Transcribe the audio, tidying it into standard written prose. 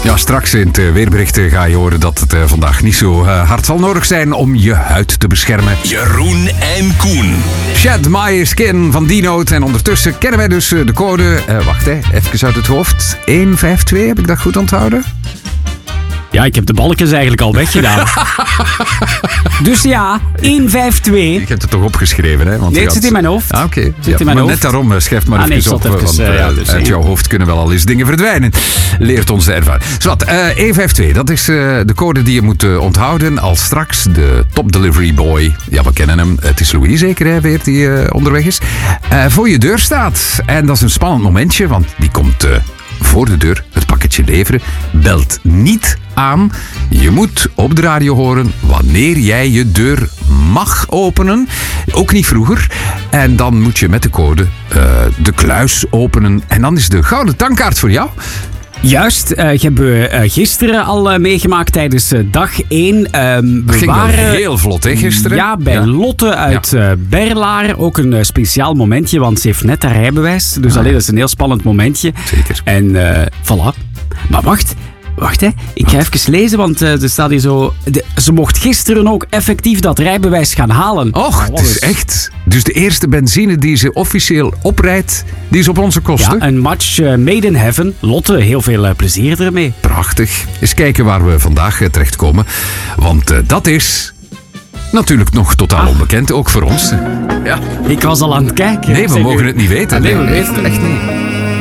Ja, straks in het weerbericht ga je horen dat het vandaag niet zo hard zal nodig zijn om je huid te beschermen. Jeroen en Koen. Shed My Skin van D-Note. En ondertussen kennen wij dus de code. Wacht, even uit het hoofd. 152, heb ik dat goed onthouden? Ja, ik heb de balkjes eigenlijk al weggedaan. Dus ja, 152. Ik heb het toch opgeschreven, hè? Want Nee, het zit in mijn hoofd. Ah, oké. Zit in mijn maar hoofd. net daarom, schrijf maar even nee, op. even, Want dus, uit jouw hoofd kunnen wel al eens dingen verdwijnen. Leert onze ervaring. Zwat, 152, dat is de code die je moet onthouden als straks de top delivery boy, ja, we kennen hem, het is Louis zeker, hè, weer die onderweg is, voor je deur staat. En dat is een spannend momentje, want die komt voor de deur het pakketje leveren, belt niet aan. Je moet op de radio horen wanneer jij je deur mag openen. Ook niet vroeger. En dan moet je met de code de kluis openen. En dan is de gouden tankkaart voor jou. Juist, hebben we gisteren al meegemaakt tijdens dag 1. Dat ging wel heel vlot, hè, gisteren? Ja, bij Lotte uit Berlaar. Ook een speciaal momentje, want ze heeft net haar rijbewijs. Dus alleen dat is een heel spannend momentje. Zeker. En voilà. Maar wacht, hè. Ik ga even lezen, want er staat hier zo... Ze mocht gisteren ook effectief dat rijbewijs gaan halen. Och, het is echt... Dus de eerste benzine die ze officieel oprijdt, die is op onze kosten. Ja, een match made in heaven. Lotte, heel veel plezier ermee. Prachtig. Eens kijken waar we vandaag terechtkomen. Want dat is natuurlijk nog totaal onbekend, ook voor ons. Ja. Ik was al aan het kijken. Nee, we mogen het niet weten. Nee, we weten het echt niet.